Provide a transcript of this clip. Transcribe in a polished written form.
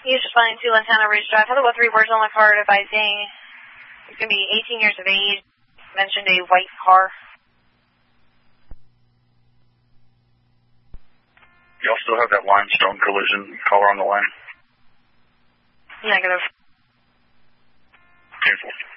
You just flying to Lantana Ridge Drive. Hello, 3 words on the card advising he's going to be 18 years of age. Mentioned a white car. Y'all still have that limestone collision caller on the line? Negative. 10-4.